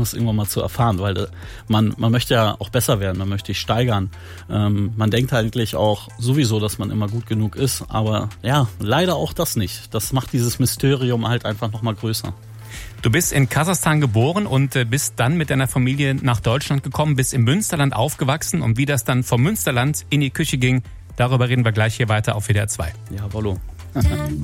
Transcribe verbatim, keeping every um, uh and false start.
es irgendwann mal zu erfahren, weil äh, man man möchte ja auch besser werden, man möchte sich steigern. Ähm, man denkt eigentlich auch sowieso, dass man immer gut genug ist, aber ja, leider auch das nicht. Das macht dieses Mysterium halt einfach noch mal größer. Du bist in Kasachstan geboren und bist dann mit deiner Familie nach Deutschland gekommen, bist im Münsterland aufgewachsen und wie das dann vom Münsterland in die Küche ging, darüber reden wir gleich hier weiter auf W D R zwei. Ja, Wollo.